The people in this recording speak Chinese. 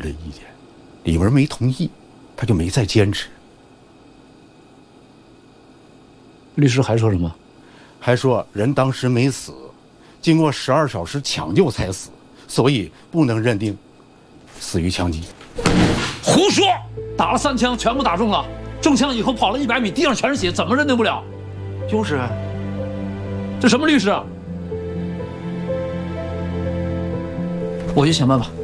的意见，李文没同意，他就没再坚持。 律师还说什么？ 还说人当时没死，经过12小时抢救才死，所以不能认定死于枪击。 胡说！打了3枪，全部打中了，中枪以后跑了100米，地上全是血，怎么认定不了？ 就是啊， 这什么律师啊？我去想办法。